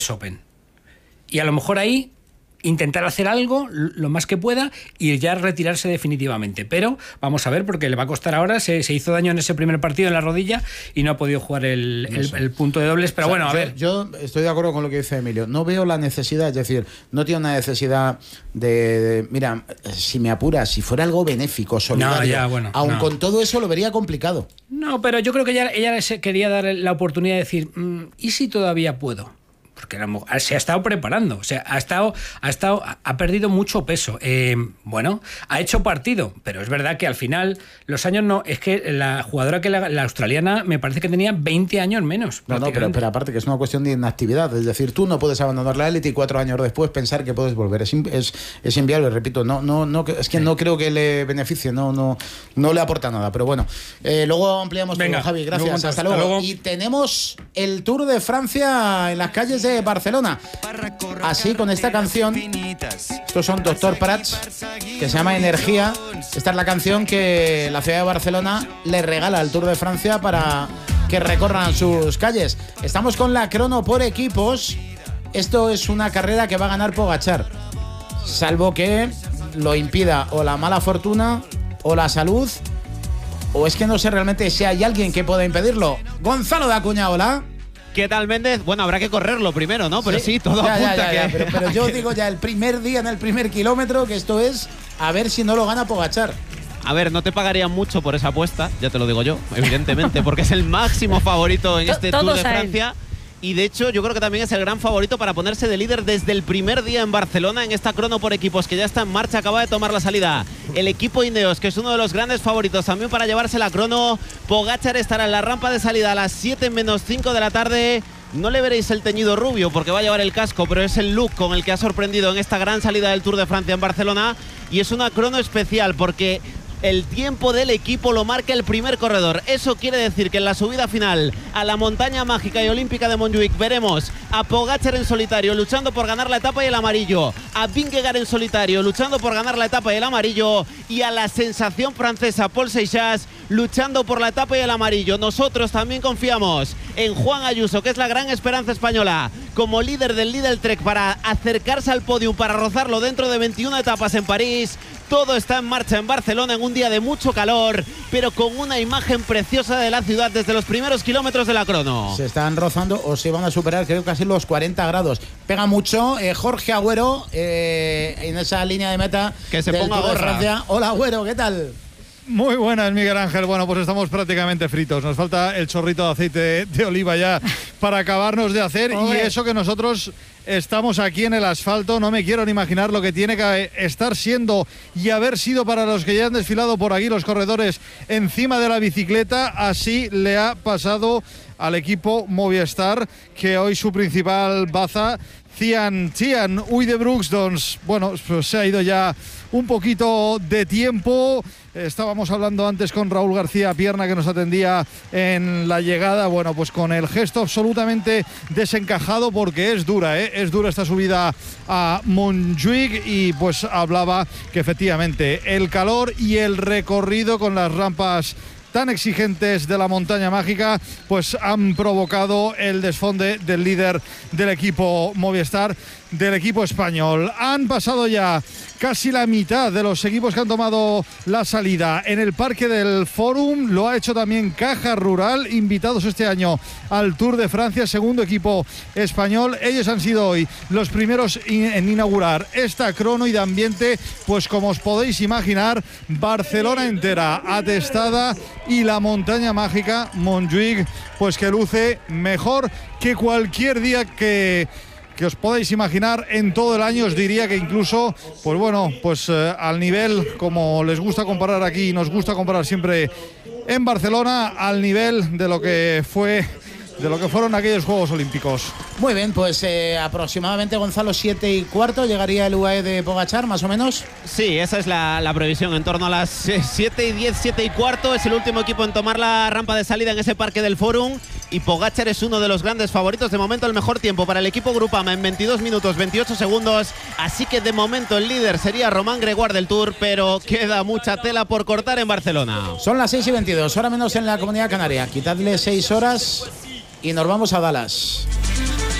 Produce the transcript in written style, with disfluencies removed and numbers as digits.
Open. Y a lo mejor ahí intentar hacer algo lo más que pueda y ya retirarse definitivamente. Pero vamos a ver, porque le va a costar ahora. Se hizo daño en ese primer partido en la rodilla y no ha podido jugar el punto de dobles. Pero bueno, a ver. Yo estoy de acuerdo con lo que dice Emilio. No veo la necesidad, es decir, no tiene una necesidad de mira, si me apuras, si fuera algo benéfico, solidario, aun con todo eso lo vería complicado. No, pero yo creo que ella se quería dar la oportunidad de decir, ¿y si todavía puedo? Porque se ha estado preparando, o sea, ha perdido mucho peso. Ha hecho partido, pero es verdad que al final los años no. Es que la jugadora la australiana me parece que tenía 20 años menos. No, pero aparte que es una cuestión de inactividad, es decir, tú no puedes abandonar la élite y 4 años después pensar que puedes volver. Es inviable, repito, es que no creo que le beneficie, no le aporta nada, pero bueno. Luego ampliamos. Venga, todo, Javi, gracias, hasta luego. Y tenemos el Tour de Francia en las calles de Barcelona, así con esta canción. Estos son Doctor Prats, que se llama Energía. Esta es la canción que la ciudad de Barcelona le regala al Tour de Francia para que recorran sus calles. Estamos con la crono por equipos. Esto es una carrera que va a ganar Pogačar, salvo que lo impida o la mala fortuna o la salud, o es que no sé realmente si hay alguien que pueda impedirlo. Gonzalo de Acuña, hola. ¿Qué tal, Méndez? Bueno, habrá que correrlo primero, ¿no? Pero sí, todo apunta que... Pero yo digo ya el primer día, en el primer kilómetro, que esto es a ver si no lo gana Pogačar. A ver, no te pagarían mucho por esa apuesta, ya te lo digo yo, evidentemente, porque es el máximo favorito en este Tour de Francia. Y de hecho yo creo que también es el gran favorito para ponerse de líder desde el primer día en Barcelona en esta crono por equipos que ya está en marcha, acaba de tomar la salida el equipo Ineos, que es uno de los grandes favoritos también para llevarse la crono. Pogačar estará en la rampa de salida a las 7 menos 5 de la tarde. No le veréis el teñido rubio porque va a llevar el casco, pero es el look con el que ha sorprendido en esta gran salida del Tour de Francia en Barcelona. Y es una crono especial porque el tiempo del equipo lo marca el primer corredor. Eso quiere decir que en la subida final a la montaña mágica y olímpica de Montjuïc veremos a Pogačar en solitario luchando por ganar la etapa y el amarillo, a Vingegaard en solitario luchando por ganar la etapa y el amarillo, y a la sensación francesa Paul Seixas luchando por la etapa y el amarillo. Nosotros también confiamos en Juan Ayuso, que es la gran esperanza española, como líder del Lidl Trek para acercarse al podio, para rozarlo dentro de 21 etapas en París. Todo está en marcha en Barcelona en un día de mucho calor, pero con una imagen preciosa de la ciudad desde los primeros kilómetros de la crono. Se están rozando o se van a superar, creo, casi los 40 grados. Pega mucho. Jorge Agüero en esa línea de meta. Que se ponga gorra. Francia. Hola, Agüero, ¿qué tal? Muy buenas, Miguel Ángel. Bueno, pues estamos prácticamente fritos. Nos falta el chorrito de aceite de oliva ya para acabarnos de hacer. Y eso que nosotros estamos aquí en el asfalto, no me quiero ni imaginar lo que tiene que estar siendo y haber sido para los que ya han desfilado por aquí, los corredores encima de la bicicleta. Así le ha pasado al equipo Movistar, que hoy su principal baza, Cian Uijtdebroeks, doncs, bueno, pues se ha ido ya un poquito de tiempo. Estábamos hablando antes con Raúl García Pierna, que nos atendía en la llegada. Bueno, pues con el gesto absolutamente desencajado, porque es dura esta subida a Montjuïc, y pues hablaba que efectivamente el calor y el recorrido con las rampas tan exigentes de la montaña mágica pues han provocado el desfonde del líder del equipo Movistar, del equipo español. Han pasado ya casi la mitad de los equipos que han tomado la salida en el Parque del Fórum. Lo ha hecho también Caja Rural, invitados este año al Tour de Francia, segundo equipo español. Ellos han sido hoy los primeros en inaugurar esta crono, y de ambiente, pues como os podéis imaginar, Barcelona entera atestada, y la montaña mágica Montjuïc pues que luce mejor que cualquier día que os podáis imaginar en todo el año. Os diría que incluso, pues bueno, pues al nivel, como les gusta comparar aquí y nos gusta comparar siempre en Barcelona, al nivel de lo que fueron aquellos Juegos Olímpicos. Muy bien, pues aproximadamente, Gonzalo, 7:15 llegaría el UAE de Pogačar, más o menos. Sí, esa es la previsión, en torno a las 7:10, 7:15. Es el último equipo en tomar la rampa de salida en ese Parque del Fórum, y Pogačar es uno de los grandes favoritos. De momento el mejor tiempo para el equipo Groupama en 22 minutos 28 segundos, así que de momento el líder sería Román Gregoire del Tour, pero queda mucha tela por cortar en Barcelona. Son las 6:22, hora menos en la Comunidad Canaria. Quitadle 6 horas y nos vamos a Dallas.